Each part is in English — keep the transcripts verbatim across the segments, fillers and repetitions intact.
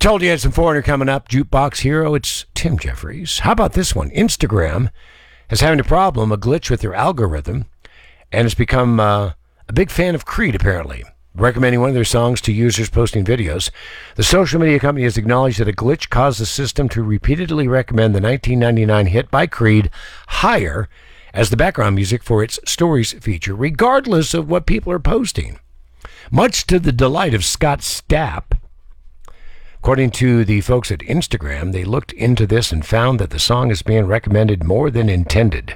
Told you I had some Foreigner coming up. Jukebox Hero, it's Tim Jeffries. How about this one? Instagram is having a problem, a glitch with their algorithm, and it's become uh, a big fan of Creed, apparently, recommending one of their songs to users posting videos. The social media company has acknowledged that a glitch caused the system to repeatedly recommend the nineteen ninety-nine hit by Creed higher as the background music for its Stories feature, regardless of what people are posting. Much to the delight of Scott Stapp. According to the folks at Instagram, they looked into this and found that the song is being recommended more than intended.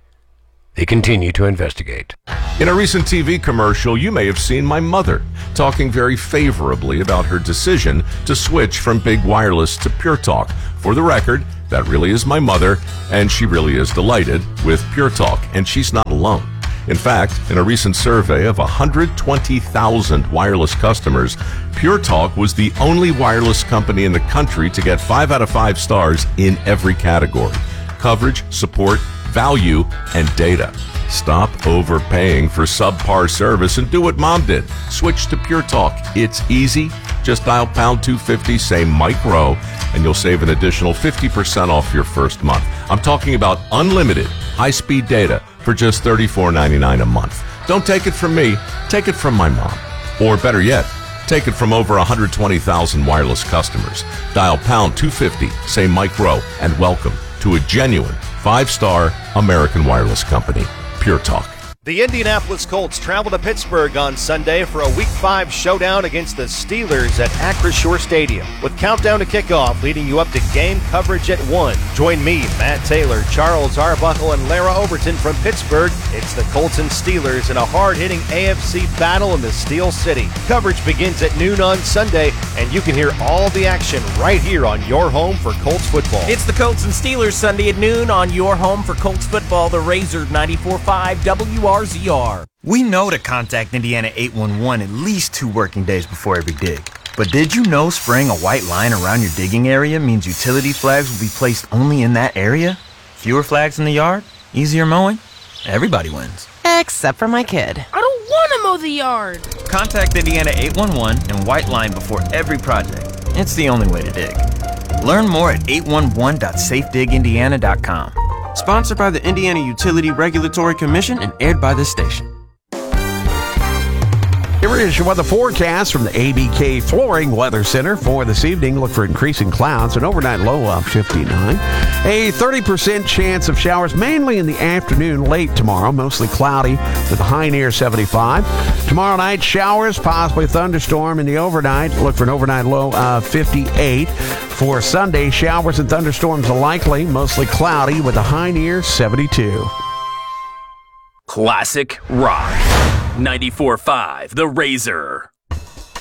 They continue to investigate. In a recent T V commercial, you may have seen my mother talking very favorably about her decision to switch from Big Wireless to Pure Talk. For the record, that really is my mother, and she really is delighted with Pure Talk, and she's not alone. In fact, in a recent survey of one hundred twenty thousand wireless customers, Pure Talk was the only wireless company in the country to get five out of five stars in every category: coverage, support, value, and data. Stop overpaying for subpar service and do what Mom did. Switch to Pure Talk. It's easy. Just dial pound two fifty, say Mike Rowe, and you'll save an additional fifty percent off your first month. I'm talking about unlimited high-speed data for just thirty-four ninety-nine a month. Don't take it from me, take it from my mom. Or better yet, take it from over one hundred twenty thousand wireless customers. Dial pound two fifty, say Mike Rowe, and welcome to a genuine five-star American wireless company, Pure Talk. The Indianapolis Colts travel to Pittsburgh on Sunday for a Week five showdown against the Steelers at Acrisure Stadium. With countdown to kickoff leading you up to game coverage at one. Join me, Matt Taylor, Charles Arbuckle, and Lara Overton from Pittsburgh. It's the Colts and Steelers in a hard-hitting A F C battle in the Steel City. Coverage begins at noon on Sunday, and you can hear all the action right here on your home for Colts football. It's the Colts and Steelers Sunday at noon on your home for Colts football, the Razor ninety-four point five W R Z R. We know to contact Indiana eight one one at least two working days before every dig. But did you know spraying a white line around your digging area means utility flags will be placed only in that area? Fewer flags in the yard? Easier mowing? Everybody wins. Except for my kid. I don't want to mow the yard. Contact Indiana eight one one and white line before every project. It's the only way to dig. Learn more at eight one one dot safe dig indiana dot com. Sponsored by the Indiana Utility Regulatory Commission and aired by this station. Here is your weather forecast from the A B K Flooring Weather Center for this evening. Look for increasing clouds, an overnight low of fifty-nine. A thirty percent chance of showers, mainly in the afternoon, late tomorrow. Mostly cloudy with a high near seventy-five. Tomorrow night, showers, possibly thunderstorm in the overnight. Look for an overnight low of fifty-eight. For Sunday, showers and thunderstorms are likely, mostly cloudy with a high near seventy-two. Classic rock. ninety-four point five The Razor.